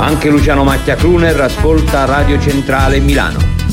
Anche Luciano Macchia Crooner ascolta Radio Centrale Milano.